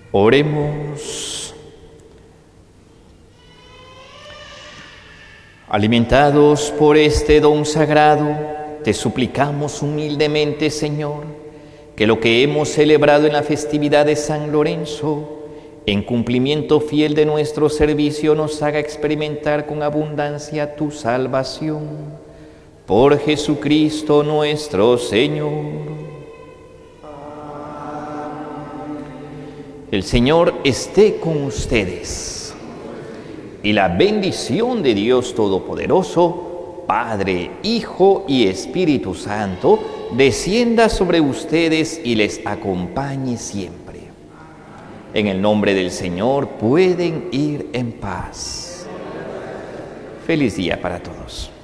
Oremos. Alimentados por este don sagrado, te suplicamos humildemente, Señor, que lo que hemos celebrado en la festividad de San Lorenzo, en cumplimiento fiel de nuestro servicio, nos haga experimentar con abundancia tu salvación. Por Jesucristo nuestro Señor. El Señor esté con ustedes. Y la bendición de Dios Todopoderoso, Padre, Hijo y Espíritu Santo, descienda sobre ustedes y les acompañe siempre. En el nombre del Señor pueden ir en paz. Feliz día para todos.